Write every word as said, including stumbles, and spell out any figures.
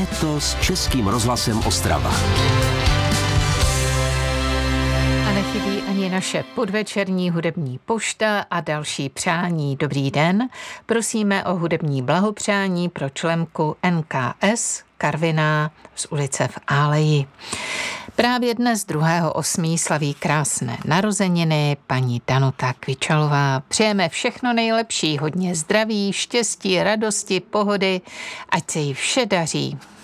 Léto s Českým rozhlasem Ostrava. A nechybí ani naše podvečerní hudební pošta a další přání. Dobrý den, prosíme o hudební blahopřání pro členku N K S Karviná z ulice v Áleji. Právě dnes druhého osmého slaví krásné narozeniny paní Danuta Kvičalová. Přejeme všechno nejlepší, hodně zdraví, štěstí, radosti, pohody, ať se jí vše daří.